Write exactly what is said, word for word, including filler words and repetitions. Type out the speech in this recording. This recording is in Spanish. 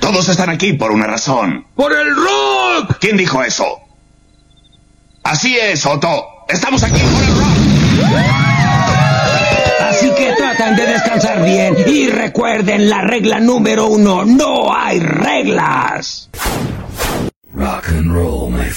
Todos están aquí por una razón. ¡Por el rock! ¿Quién dijo eso? Así es, Otto. Estamos aquí por el rock. Así que traten de descansar bien y recuerden la regla número uno. No hay reglas. Rock and roll, my